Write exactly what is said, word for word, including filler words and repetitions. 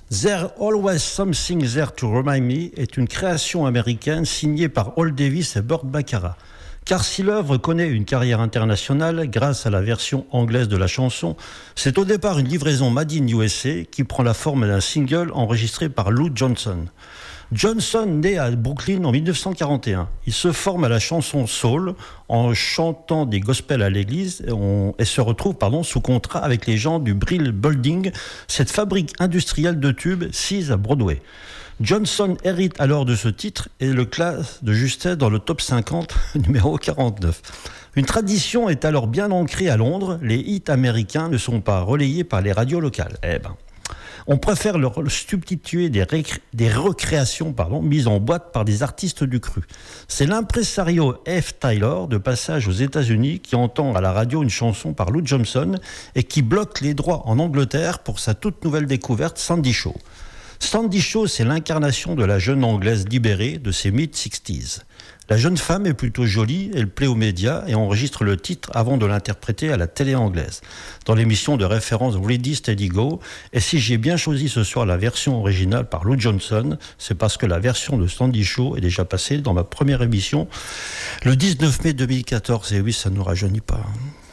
There's Always Something There to Remind Me est une création américaine signée par Hal Davis et Burt Bacharach. Car si l'œuvre connaît une carrière internationale grâce à la version anglaise de la chanson, c'est au départ une livraison Made in U S A qui prend la forme d'un single enregistré par Lou Johnson. Johnson naît à Brooklyn en dix-neuf cent quarante et un. Il se forme à la chanson soul en chantant des gospels à l'église et, on, et se retrouve pardon, sous contrat avec les gens du Brill Building, cette fabrique industrielle de tubes sise à Broadway. Johnson hérite alors de ce titre et le classe de justesse dans le top cinquante, numéro quarante-neuf. Une tradition est alors bien ancrée à Londres, les hits américains ne sont pas relayés par les radios locales. Eh ben, on préfère leur substituer des, récré- des recréations pardon, mises en boîte par des artistes du cru. C'est l'impresario F. Tyler, de passage aux États-Unis, qui entend à la radio une chanson par Lou Johnson et qui bloque les droits en Angleterre pour sa toute nouvelle découverte Sandy Shaw. Sandy Shaw, c'est l'incarnation de la jeune anglaise libérée de ses mid-sixties. La jeune femme est plutôt jolie, elle plaît aux médias et enregistre le titre avant de l'interpréter à la télé anglaise, dans l'émission de référence Ready Steady Go. Et si j'ai bien choisi ce soir la version originale par Lou Johnson, c'est parce que la version de Sandy Shaw est déjà passée dans ma première émission le dix-neuf mai deux mille quatorze. Et oui, ça ne nous rajeunit pas.